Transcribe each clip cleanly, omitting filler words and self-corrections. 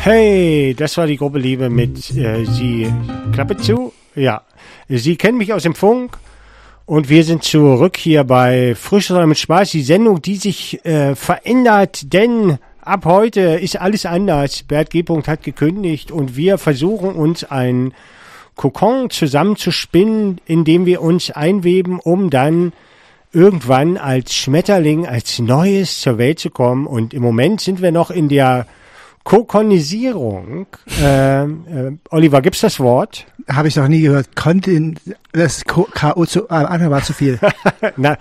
Hey, das war die Gruppe Liebe mit Sie. Klappe zu. Ja, Sie kennen mich aus dem Funk und wir sind zurück hier bei Frisch mit Spaß. Die Sendung, die sich verändert, denn ab heute ist alles anders. Bert G. hat gekündigt und wir versuchen uns ein Kokon zusammenzuspinnen, in dem wir uns einweben, um dann irgendwann als Schmetterling, als Neues zur Welt zu kommen. Und im Moment sind wir noch in der Kokonisierung. Oliver, gibt's das Wort? Habe ich noch nie gehört. Das K.O. war zu viel. Na,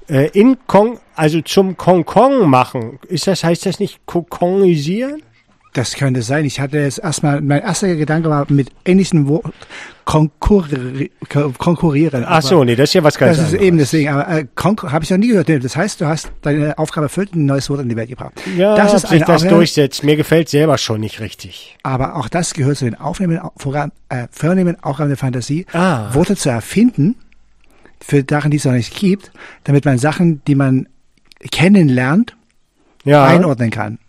also zum Konkon machen. Heißt das nicht kokonisieren? Das könnte sein. Ich hatte jetzt erstmal, mein erster Gedanke war mit ähnlichen Wort konkurrieren. Ach so, nee, das ist ja was ganz anderes. Das ist eben deswegen, aber habe ich noch nie gehört. Das heißt, du hast deine Aufgabe erfüllt und ein neues Wort in die Welt gebracht. Ja, das ist sich das durchsetzt. Mir gefällt selber schon nicht richtig. Aber auch das gehört zu den vornehmen Aufgaben der Fantasie, Worte zu erfinden, für Sachen, die es noch nicht gibt, damit man Sachen, die man kennenlernt, einordnen kann.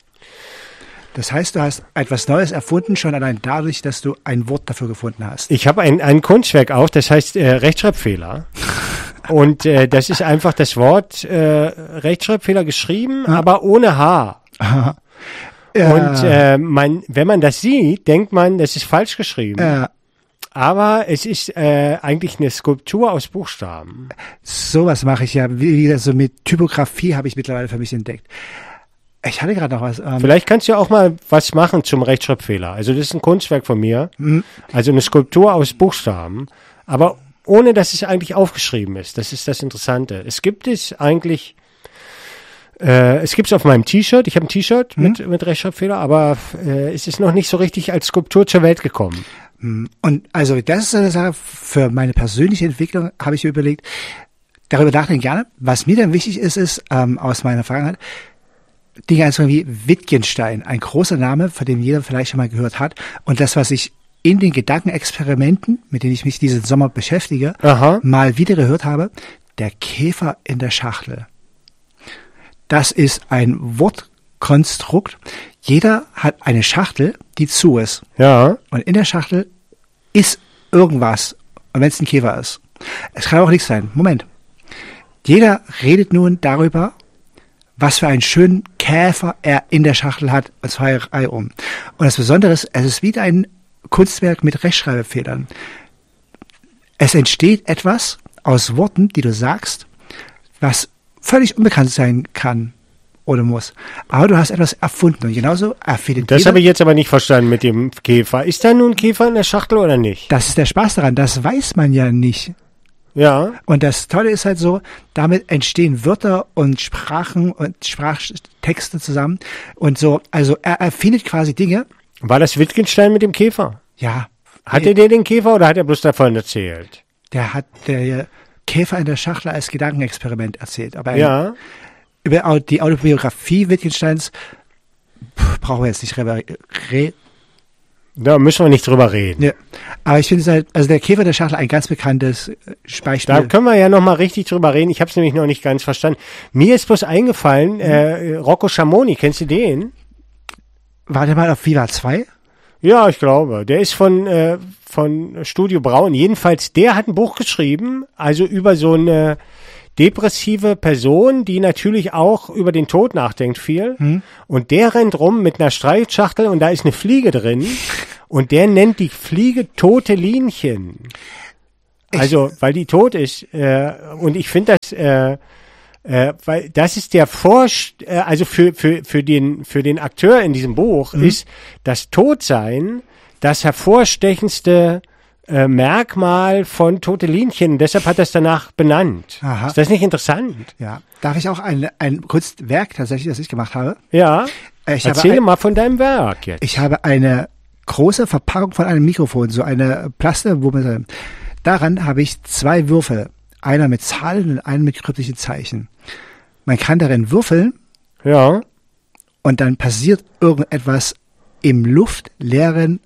Das heißt, du hast etwas Neues erfunden, schon allein dadurch, dass du ein Wort dafür gefunden hast. Ich habe ein Kunstwerk auch, das heißt Rechtschreibfehler. Und das ist einfach das Wort Rechtschreibfehler geschrieben, aber ohne H. Aha. Und wenn man das sieht, denkt man, das ist falsch geschrieben. Aber es ist eigentlich eine Skulptur aus Buchstaben. Sowas mache ich ja. So mit Typografie habe ich mittlerweile für mich entdeckt. Ich hatte gerade noch was. Vielleicht kannst du ja auch mal was machen zum Rechtschreibfehler. Also das ist ein Kunstwerk von mir. Also eine Skulptur aus Buchstaben. Aber ohne, dass es eigentlich aufgeschrieben ist. Das ist das Interessante. Es gibt es eigentlich, es gibt es auf meinem T-Shirt. Ich habe ein T-Shirt mit Rechtschreibfehler, aber es ist noch nicht so richtig als Skulptur zur Welt gekommen. Und also das ist eine Sache für meine persönliche Entwicklung, habe ich mir überlegt. Darüber nachdenken gerne. Was mir dann wichtig ist aus meiner Vergangenheit, Dinge also wie Wittgenstein, ein großer Name, von dem jeder vielleicht schon mal gehört hat. Und das, was ich in den Gedankenexperimenten, mit denen ich mich diesen Sommer beschäftige, mal wieder gehört habe, der Käfer in der Schachtel. Das ist ein Wortkonstrukt. Jeder hat eine Schachtel, die zu ist. Ja. Und in der Schachtel ist irgendwas. Und wenn es ein Käfer ist. Es kann auch nichts sein. Moment. Jeder redet nun darüber, was für einen schönen Käfer er in der Schachtel hat, und zwar um. Und das Besondere ist, es ist wieder ein Kunstwerk mit Rechtschreibfehlern. Es entsteht etwas aus Worten, die du sagst, was völlig unbekannt sein kann oder muss. Aber du hast etwas erfunden und genauso erfindet Das habe ich jetzt aber nicht verstanden mit dem Käfer. Ist da nun ein Käfer in der Schachtel oder nicht? Das ist der Spaß daran, das weiß man ja nicht. Ja. Und das Tolle ist halt so, damit entstehen Wörter und Sprachen und Sprachtexte zusammen und so. Also er erfindet quasi Dinge. War das Wittgenstein mit dem Käfer? Ja. Hatte der den Käfer oder hat er bloß davon erzählt? Der hat der Käfer in der Schachtel als Gedankenexperiment erzählt. Aber über die Autobiografie Wittgensteins brauchen wir jetzt nicht Da müssen wir nicht drüber reden. Ja. Aber ich finde es halt, also der Käfer der Schachtel, ein ganz bekanntes Beispiel. Da können wir ja noch mal richtig drüber reden. Ich habe es nämlich noch nicht ganz verstanden. Mir ist bloß eingefallen, Rocco Schamoni, kennst du den? War der mal auf Viva 2? Ja, ich glaube. Der ist von Studio Braun. Jedenfalls, der hat ein Buch geschrieben, also über so eine depressive Person, die natürlich auch über den Tod nachdenkt viel. Und der rennt rum mit einer Streitschachtel und da ist eine Fliege drin. Und der nennt die Fliege tote Linchen. Also, weil die tot ist. Und ich finde das, weil das ist der also für den Akteur in diesem Buch ist das Todsein das hervorstechendste Merkmal von tote Linchen. Deshalb hat er es danach benannt. Aha. Ist das nicht interessant? Ja. Darf ich auch ein Kunstwerk tatsächlich, das ich gemacht habe? Ja. Erzähle mal von deinem Werk jetzt. Ich habe eine große Verpackung von einem Mikrofon, so eine Plastik. Daran habe ich 2 Würfel. Einer mit Zahlen und einen mit kryptischen Zeichen. Man kann darin würfeln. Ja. Und dann passiert irgendetwas im luftleeren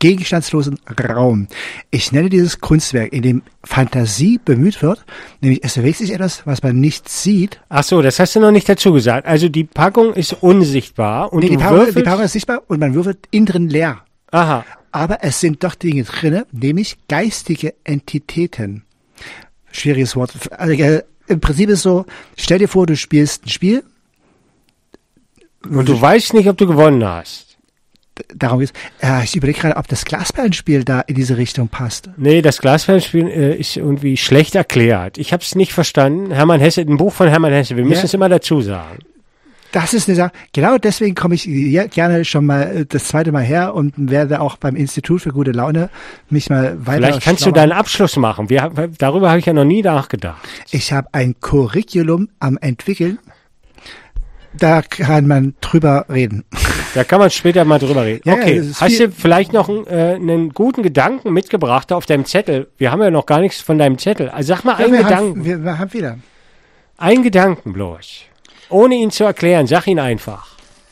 gegenstandslosen Raum. Ich nenne dieses Kunstwerk, in dem Fantasie bemüht wird, nämlich es bewegt sich etwas, was man nicht sieht. Ach so, das hast du noch nicht dazu gesagt. Also die Packung ist unsichtbar und Die du Packung würfelst. ist sichtbar und man würfelt innen drin leer. Aha. Aber es sind doch Dinge drinne, nämlich geistige Entitäten. Schwieriges Wort. Also, im Prinzip ist so, stell dir vor, du spielst ein Spiel. Und du weißt nicht, ob du gewonnen hast. Darum ist, ich überlege gerade, ob das Glasperlenspiel da in diese Richtung passt. Nee, das Glasperlenspiel ist irgendwie schlecht erklärt. Ich habe es nicht verstanden. Hermann Hesse, ein Buch von Hermann Hesse. Wir müssen es immer dazu sagen. Das ist eine Sache, genau deswegen komme ich hier gerne schon mal das zweite Mal her und werde auch beim Institut für gute Laune mich mal weiter. Vielleicht kannst du deinen Abschluss machen. Darüber habe ich ja noch nie nachgedacht. Ich habe ein Curriculum am entwickeln. Da kann man drüber reden. Da kann man später mal drüber reden. Ja, okay, das ist hast du vielleicht noch einen guten Gedanken mitgebracht auf deinem Zettel? Wir haben ja noch gar nichts von deinem Zettel. Also sag mal einen Gedanken. Wir haben wieder. Einen Gedanken bloß. Ohne ihn zu erklären, sag ihn einfach.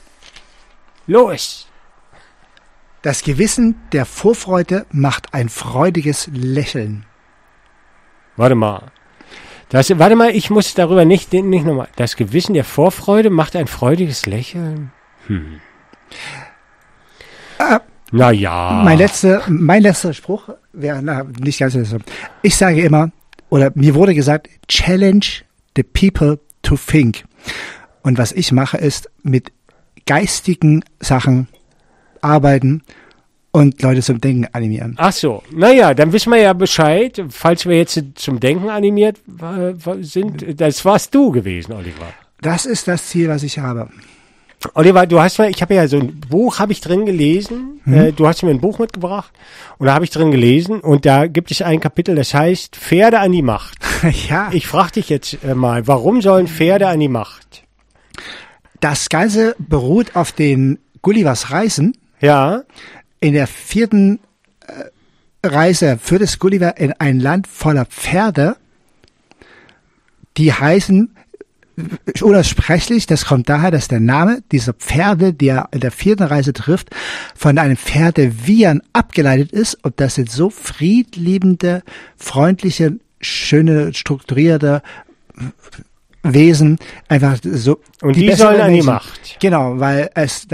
Los! Das Gewissen der Vorfreude macht ein freudiges Lächeln. Warte mal. Ich muss darüber nicht nochmal. Das Gewissen der Vorfreude macht ein freudiges Lächeln. Naja. Mein letzter Spruch wäre nicht ganz so. Ich sage immer, oder mir wurde gesagt, challenge the people to think. Und was ich mache, ist mit geistigen Sachen arbeiten und Leute zum Denken animieren. Ach so. Naja, dann wissen wir ja Bescheid, falls wir jetzt zum Denken animiert sind. Das warst du gewesen, Oliver. Das ist das Ziel, was ich habe. Oliver, ich habe ja so ein Buch, habe ich drin gelesen. Du hast mir ein Buch mitgebracht und da habe ich drin gelesen und da gibt es ein Kapitel, das heißt Pferde an die Macht. Ja. Ich frage dich jetzt mal, warum sollen Pferde an die Macht? Das Ganze beruht auf den Gullivers Reisen. Ja. In der 4. Reise führt es Gulliver in ein Land voller Pferde, die heißen unaussprechlich, das kommt daher, dass der Name dieser Pferde, die er in der 4. Reise trifft, von einem Pferdewiehern abgeleitet ist. Und das sind so friedliebende, freundliche, schöne, strukturierte Wesen, einfach so. Und die sollen an die Macht. Genau, weil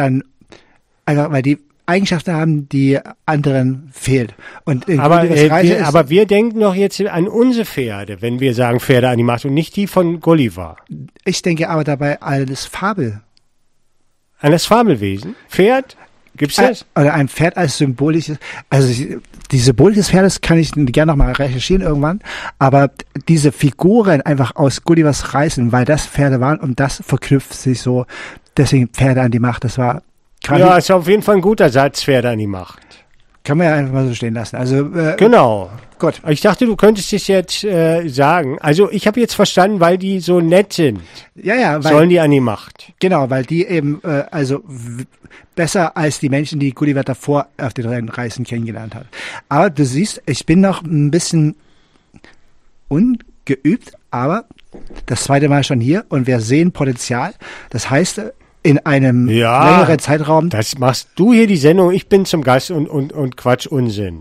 die Eigenschaften haben, die anderen fehlt. Und aber wir denken doch jetzt an unsere Pferde, wenn wir sagen Pferde an die Macht und nicht die von Gulliver. Ich denke aber dabei an das Fabel. An das Fabelwesen? Pferd? Gibt's das? Oder ein Pferd als symbolisches, also die Symbolik des Pferdes kann ich gerne noch mal recherchieren irgendwann, aber diese Figuren einfach aus Gullivers Reisen, weil das Pferde waren und das verknüpft sich so, deswegen Pferde an die Macht, das war ja, ist auf jeden Fall ein guter Satz, Pferde an die Macht. Kann man ja einfach mal so stehen lassen. Also genau. Gut. Ich dachte, du könntest es jetzt sagen. Also ich habe jetzt verstanden, weil die so nett sind. Ja, sollen die an die Macht. Genau, weil die eben besser als die Menschen, die Gulliver davor auf den Reisen kennengelernt hat. Aber du siehst, ich bin noch ein bisschen ungeübt, aber das zweite Mal schon hier und wir sehen Potenzial. Das heißt, in einem längeren Zeitraum. Das machst du hier die Sendung, ich bin zum Gast und Quatsch Unsinn.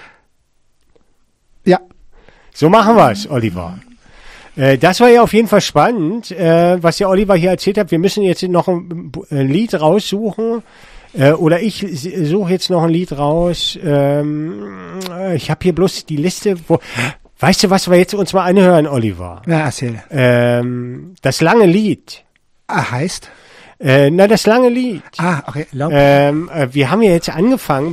Ja. So machen wir es, Oliver. Das war ja auf jeden Fall spannend, was der Oliver hier erzählt hat. Wir müssen jetzt noch ein Lied raussuchen. Oder ich suche jetzt noch ein Lied raus. Ich habe hier bloß die Liste. Weißt du, was wir jetzt uns mal anhören, Oliver? Ja, erzähl. Das lange Lied. Heißt? Das lange Lied. Okay. Wir haben ja jetzt angefangen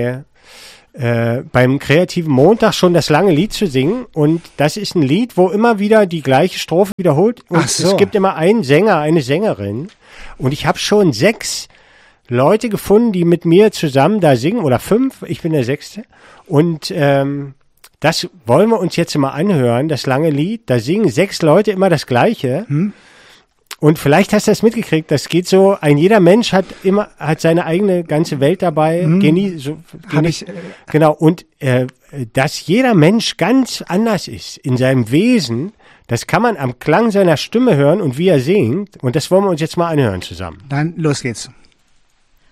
beim Kreativen Montag schon das lange Lied zu singen und das ist ein Lied, wo immer wieder die gleiche Strophe wiederholt und es gibt immer einen Sänger, eine Sängerin und ich habe schon 6 Leute gefunden, die mit mir zusammen da singen oder 5, ich bin der 6. Und das wollen wir uns jetzt mal anhören, das lange Lied, da singen 6 Leute immer das Gleiche. Und vielleicht hast du das mitgekriegt, das geht so, jeder Mensch hat seine eigene ganze Welt dabei. Genau, und dass jeder Mensch ganz anders ist in seinem Wesen, das kann man am Klang seiner Stimme hören und wie er singt. Und das wollen wir uns jetzt mal anhören zusammen. Dann los geht's.